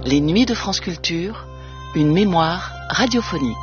Les Nuits de France Culture, une mémoire radiophonique.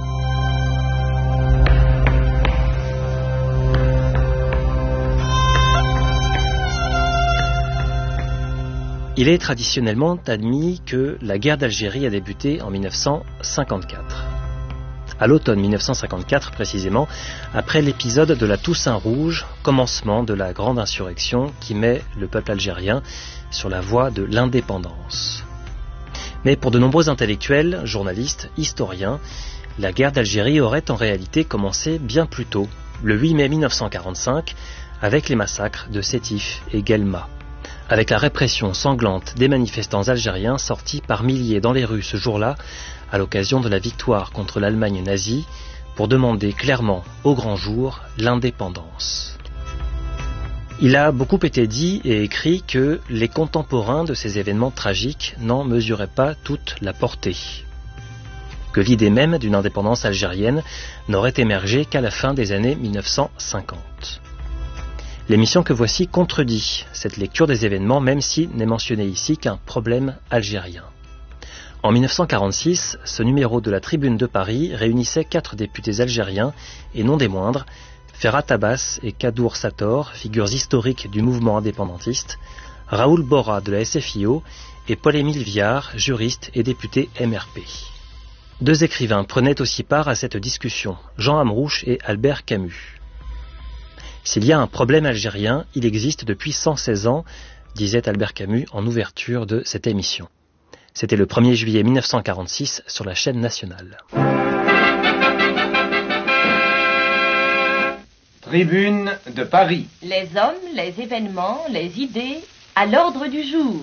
Il est traditionnellement admis que la guerre d'Algérie a débuté en 1954. À l'automne 1954 précisément, après l'épisode de la Toussaint Rouge, commencement de la grande insurrection qui met le peuple algérien sur la voie de l'indépendance. Mais pour de nombreux intellectuels, journalistes, historiens, la guerre d'Algérie aurait en réalité commencé bien plus tôt, le 8 mai 1945, avec les massacres de Sétif et Guelma. Avec la répression sanglante des manifestants algériens sortis par milliers dans les rues ce jour-là, à l'occasion de la victoire contre l'Allemagne nazie, pour demander clairement, au grand jour, l'indépendance. Il a beaucoup été dit et écrit que les contemporains de ces événements tragiques n'en mesuraient pas toute la portée. Que l'idée même d'une indépendance algérienne n'aurait émergé qu'à la fin des années 1950. L'émission que voici contredit cette lecture des événements, même si n'est mentionné ici qu'un problème algérien. En 1946, ce numéro de la Tribune de Paris réunissait 4 députés algériens, et non des moindres, Ferhat Abbas et Kadour Sator, figures historiques du mouvement indépendantiste, Raoul Borra de la SFIO et Paul-Émile Viard, juriste et député MRP. 2 écrivains prenaient aussi part à cette discussion, Jean Amrouche et Albert Camus. S'il y a un problème algérien, il existe depuis 116 ans, disait Albert Camus en ouverture de cette émission. C'était le 1er juillet 1946 sur la chaîne nationale. Tribune de Paris. Les hommes, les événements, les idées, à l'ordre du jour.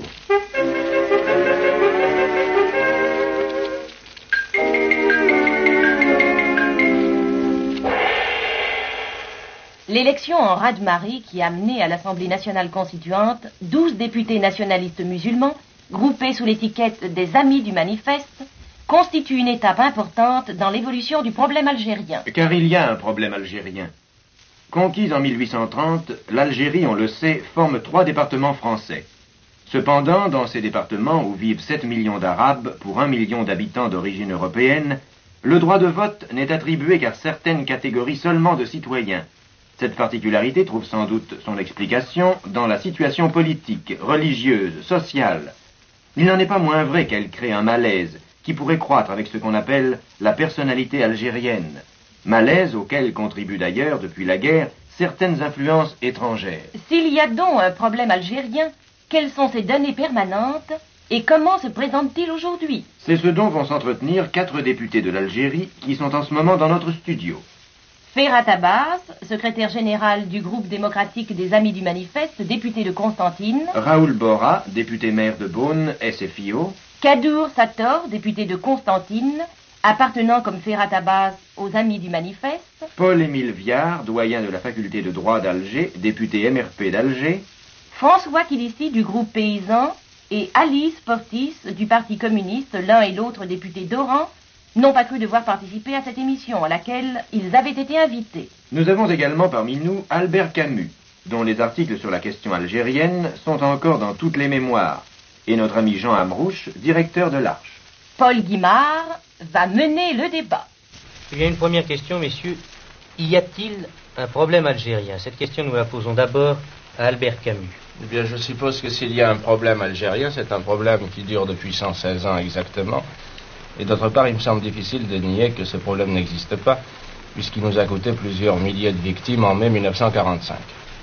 L'élection en raz-de-marée qui a mené à l'Assemblée nationale constituante 12 députés nationalistes musulmans, groupés sous l'étiquette des Amis du Manifeste, constitue une étape importante dans l'évolution du problème algérien. Car il y a un problème algérien. Conquise en 1830, l'Algérie, on le sait, forme 3 départements français. Cependant, dans ces départements où vivent 7 millions d'Arabes pour 1 million d'habitants d'origine européenne, le droit de vote n'est attribué qu'à certaines catégories seulement de citoyens. Cette particularité trouve sans doute son explication dans la situation politique, religieuse, sociale. Il n'en est pas moins vrai qu'elle crée un malaise qui pourrait croître avec ce qu'on appelle la personnalité algérienne. Malaise auquel contribuent d'ailleurs, depuis la guerre, certaines influences étrangères. S'il y a donc un problème algérien, quelles sont ses données permanentes et comment se présente-t-il aujourd'hui? C'est ce dont vont s'entretenir 4 députés de l'Algérie qui sont en ce moment dans notre studio. Ferhat Abbas, secrétaire général du groupe démocratique des Amis du Manifeste, député de Constantine. Raoul Borra, député maire de Beaune, SFIO. Kadour Sator, député de Constantine, appartenant comme Ferhat Abbas aux Amis du Manifeste. Paul-Émile Viard, doyen de la faculté de droit d'Alger, député MRP d'Alger. François Kilissi du groupe paysan et Alice Portis du Parti communiste, l'un et l'autre députés d'Oran, n'ont pas cru devoir participer à cette émission à laquelle ils avaient été invités. Nous avons également parmi nous Albert Camus, dont les articles sur la question algérienne sont encore dans toutes les mémoires, et notre ami Jean Amrouche, directeur de l'Arche. Paul Guimard va mener le débat. Il y a une première question, messieurs. Y a-t-il un problème algérien? Cette question, nous la posons d'abord à Albert Camus. Eh bien, je suppose que s'il y a un problème algérien, c'est un problème qui dure depuis 116 ans exactement. Et d'autre part, il me semble difficile de nier que ce problème n'existe pas, puisqu'il nous a coûté plusieurs milliers de victimes en mai 1945.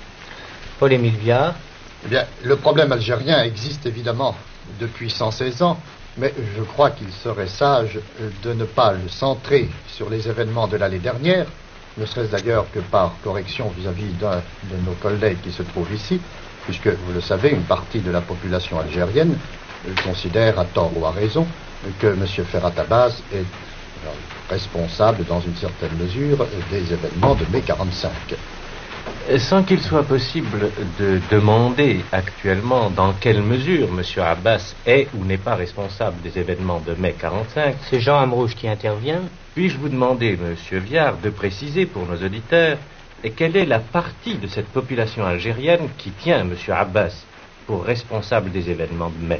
Paul-Émile Viard. Eh bien, le problème algérien existe évidemment depuis 116 ans, mais je crois qu'il serait sage de ne pas le centrer sur les événements de l'année dernière, ne serait-ce d'ailleurs que par correction vis-à-vis d'un de nos collègues qui se trouve ici, puisque, vous le savez, une partie de la population algérienne considère, à tort ou à raison, que M. Ferhat Abbas est responsable, dans une certaine mesure, des événements de mai 45. Sans qu'il soit possible de demander actuellement dans quelle mesure M. Abbas est ou n'est pas responsable des événements de mai 45, c'est Jean Amrouche qui intervient. Puis-je vous demander, M. Viard, de préciser pour nos auditeurs quelle est la partie de cette population algérienne qui tient M. Abbas pour responsable des événements de mai?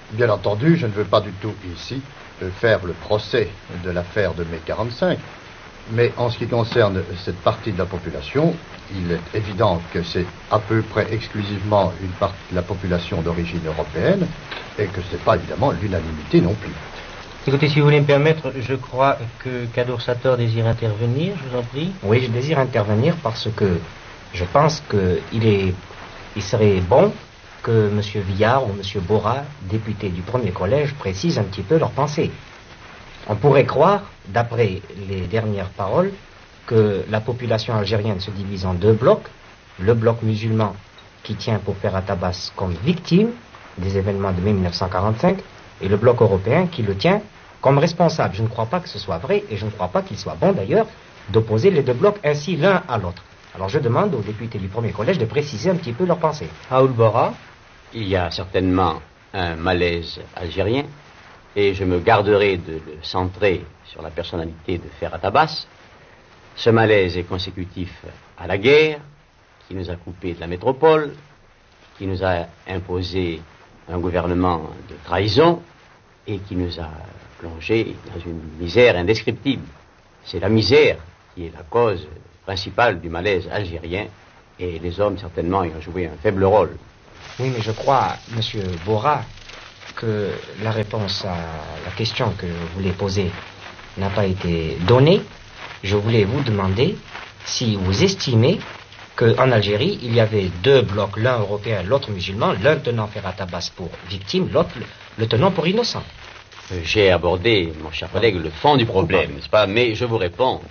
Bien entendu, je ne veux pas du tout ici faire le procès de l'affaire de mai 45, mais en ce qui concerne cette partie de la population, il est évident que c'est à peu près exclusivement une partie de la population d'origine européenne et que ce n'est pas évidemment l'unanimité non plus. Écoutez, si vous voulez me permettre, je crois que Cador Sator désire intervenir, je vous en prie. Oui, je désire intervenir parce que je pense qu'il serait bon que M. Villard ou M. Borra, députés du premier collège, précisent un petit peu leurs pensées. On pourrait croire, d'après les dernières paroles, que la population algérienne se divise en deux blocs. Le bloc musulman qui tient pour Ferhat Abbas comme victime des événements de mai 1945 et le bloc européen qui le tient comme responsable. Je ne crois pas que ce soit vrai et je ne crois pas qu'il soit bon d'ailleurs d'opposer les deux blocs ainsi l'un à l'autre. Alors je demande aux députés du premier collège de préciser un petit peu leurs pensées. Raoul Borra. Il y a certainement un malaise algérien et je me garderai de le centrer sur la personnalité de Ferhat Abbas. Ce malaise est consécutif à la guerre qui nous a coupé de la métropole, qui nous a imposé un gouvernement de trahison et qui nous a plongé dans une misère indescriptible. C'est la misère qui est la cause principale du malaise algérien et les hommes certainement y ont joué un faible rôle. Oui, mais je crois, M. Borra, que la réponse à la question que vous voulez poser n'a pas été donnée. Je voulais vous demander si vous estimez qu'en Algérie, il y avait deux blocs, l'un européen, l'autre musulman, l'un tenant Ferhat Abbas pour victime, l'autre le tenant pour innocent. J'ai abordé, mon cher collègue, le fond du problème, n'est-ce pas? Mais je vous réponds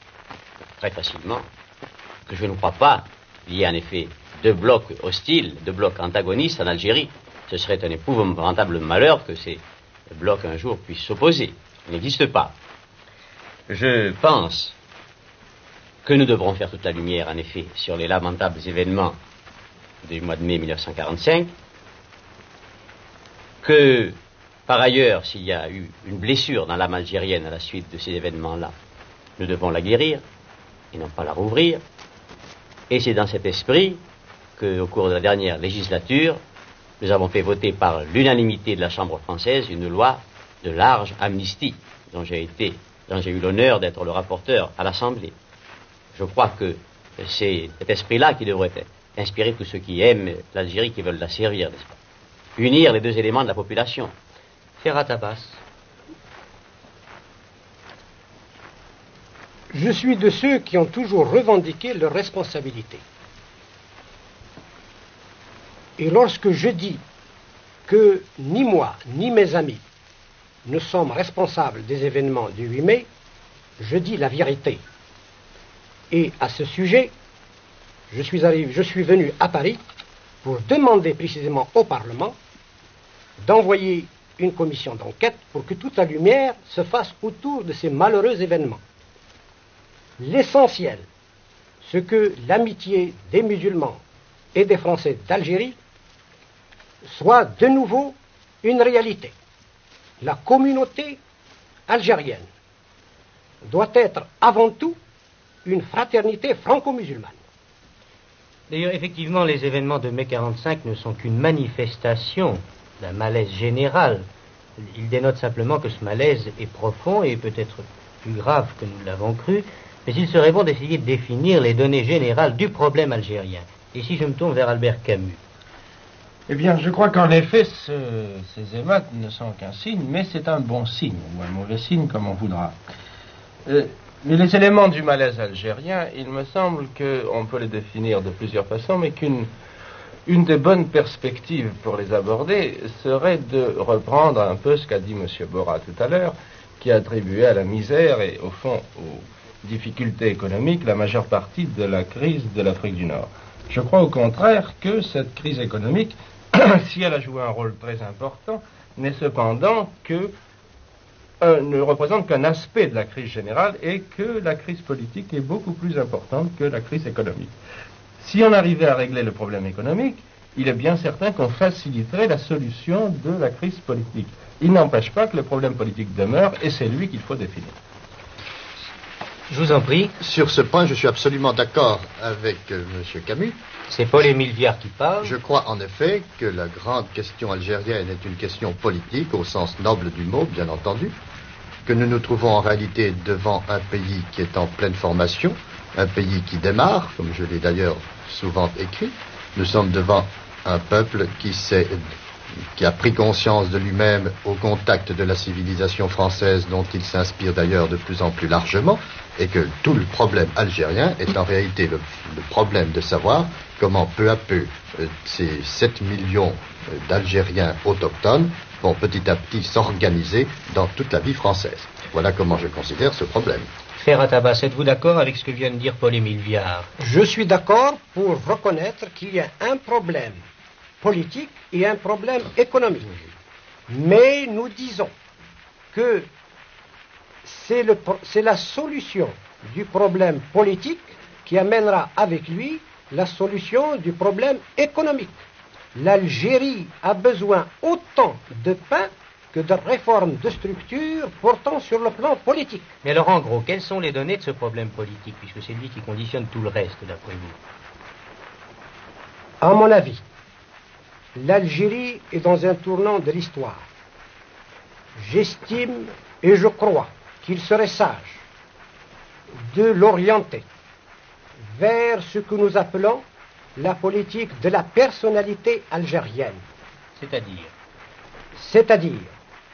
très facilement que je ne crois pas qu'il y ait en effet deux blocs hostiles, deux blocs antagonistes en Algérie. Ce serait un épouvantable malheur que ces blocs un jour puissent s'opposer. Il n'existe pas. Je pense que nous devrons faire toute la lumière, en effet, sur les lamentables événements du mois de mai 1945, que, par ailleurs, s'il y a eu une blessure dans l'âme algérienne à la suite de ces événements-là, nous devons la guérir et non pas la rouvrir. Et c'est dans cet esprit qu'au cours de la dernière législature, nous avons fait voter par l'unanimité de la Chambre française une loi de large amnistie, dont j'ai eu l'honneur d'être le rapporteur à l'Assemblée. Je crois que c'est cet esprit-là qui devrait inspirer tous ceux qui aiment l'Algérie, qui veulent la servir, n'est-ce pas? Unir les deux éléments de la population. Ferhat Abbas. Je suis de ceux qui ont toujours revendiqué leur responsabilité. Et lorsque je dis que ni moi, ni mes amis ne sommes responsables des événements du 8 mai, je dis la vérité. Et à ce sujet, je suis venu à Paris pour demander précisément au Parlement d'envoyer une commission d'enquête pour que toute la lumière se fasse autour de ces malheureux événements. L'essentiel, c'est que l'amitié des musulmans et des Français d'Algérie soit de nouveau une réalité. La communauté algérienne doit être avant tout une fraternité franco-musulmane. D'ailleurs, effectivement, les événements de mai 45 ne sont qu'une manifestation d'un malaise général. Ils dénotent simplement que ce malaise est profond et peut-être plus grave que nous l'avons cru, mais il serait bon d'essayer de définir les données générales du problème algérien. Et si je me tourne vers Albert Camus. Eh bien, je crois qu'en effet, ces émeutes ne sont qu'un signe, mais c'est un bon signe, ou un mauvais signe, comme on voudra. Mais les éléments du malaise algérien, il me semble qu'on peut les définir de plusieurs façons, mais qu'une des bonnes perspectives pour les aborder serait de reprendre un peu ce qu'a dit M. Borra tout à l'heure, qui a attribué à la misère et, au fond, aux difficultés économiques la majeure partie de la crise de l'Afrique du Nord. Je crois au contraire que cette crise économique, si elle a joué un rôle très important, n'est cependant ne représente qu'un aspect de la crise générale et que la crise politique est beaucoup plus importante que la crise économique. Si on arrivait à régler le problème économique, il est bien certain qu'on faciliterait la solution de la crise politique. Il n'empêche pas que le problème politique demeure et c'est lui qu'il faut définir. Je vous en prie. Sur ce point, je suis absolument d'accord avec M. Camus. C'est Paul-Émile Viard qui parle. Je crois en effet que la grande question algérienne est une question politique, au sens noble du mot, bien entendu, que nous nous trouvons en réalité devant un pays qui est en pleine formation, un pays qui démarre, comme je l'ai d'ailleurs souvent écrit. Nous sommes devant un peuple qui a pris conscience de lui-même au contact de la civilisation française, dont il s'inspire d'ailleurs de plus en plus largement, et que tout le problème algérien est en réalité le problème de savoir comment peu à peu ces 7 millions d'Algériens autochtones vont petit à petit s'organiser dans toute la vie française. Voilà comment je considère ce problème. Ferhat Abbas, êtes-vous d'accord avec ce que vient de dire Paul-Émile Viard? Je suis d'accord pour reconnaître qu'il y a un problème politique et un problème économique. Mais nous disons que c'est la solution du problème politique qui amènera avec lui la solution du problème économique. L'Algérie a besoin autant de pain que de réformes de structure portant sur le plan politique. Mais alors, en gros, quelles sont les données de ce problème politique, puisque c'est lui qui conditionne tout le reste, d'après vous? À mon avis, l'Algérie est dans un tournant de l'histoire. J'estime et je crois qu'il serait sage de l'orienter vers ce que nous appelons la politique de la personnalité algérienne. C'est-à-dire C'est-à-dire